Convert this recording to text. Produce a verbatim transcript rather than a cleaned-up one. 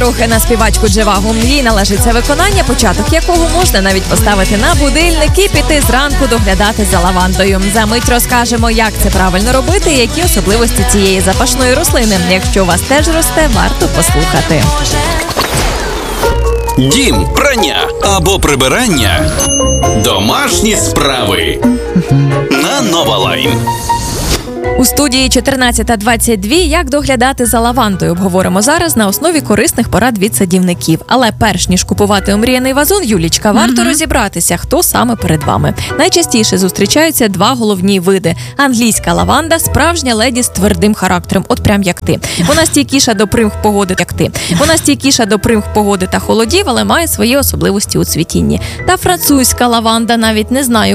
Трохи на співачку Дживагу. Їй належить це виконання, початок якого можна навіть поставити на будильник і піти зранку доглядати за лавандою. За мить розкажемо, як це правильно робити і які особливості цієї запашної рослини. Якщо у вас теж росте, варто послухати. Дім, прання або прибирання. Домашні справи. На Новалайн. У студії чотирнадцята двадцять два як доглядати за лавандою обговоримо зараз на основі корисних порад від садівників. Але перш ніж купувати омріяний вазон, Юлічка, варто mm-hmm. розібратися, хто саме перед вами. Найчастіше зустрічаються два головні види. Англійська лаванда – справжня леді з твердим характером, от прям як ти. Вона стійкіша до примх погоди, як ти. Вона стійкіша до примх погоди та холодів, але має свої особливості у цвітінні. Та французька лаванда, навіть не знаю,